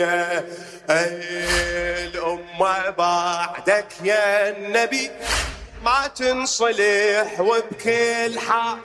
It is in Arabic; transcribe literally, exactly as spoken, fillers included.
الدنيا. الأمة بعدك يا النبي ما تنصلح وبكل حال،